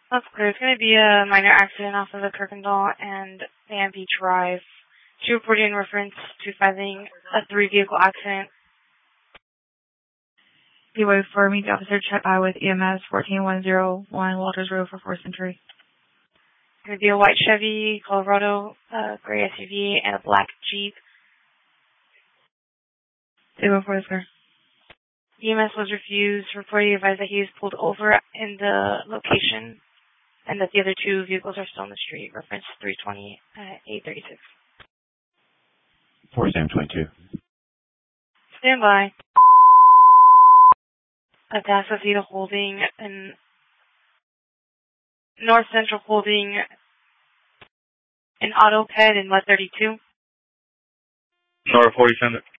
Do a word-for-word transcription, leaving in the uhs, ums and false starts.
That's clear. It's going to be a minor accident off of the Kirkendall and Van Beach Drive. She reported in reference to finding a three-vehicle accident. Be wait for me, the officer check by with E M S fourteen one oh one Walters Road for forced entry. It's going to be a white Chevy Colorado, uh, gray S U V, and a black Jeep. Zero four, sir. E M S was refused. Reporting advised that he was pulled over in the location and that the other two vehicles are still on the street. Reference three twenty at eight thirty-six. four Sam twenty-two. Stand by. A Tascasita Holding and North Central Holding an AutoPed in Lot thirty-two. North forty-seven.